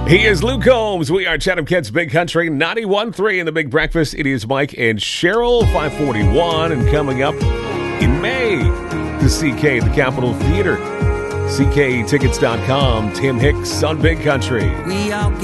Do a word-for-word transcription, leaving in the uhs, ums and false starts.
He is Luke Combs. We are Chatham Kids Big Country ninety-one point three in the Big Breakfast. It is Mike and Cheryl, five forty-one. And coming up in May, the C K, the Capitol Theater. C K tickets dot com. Tim Hicks on Big Country. We all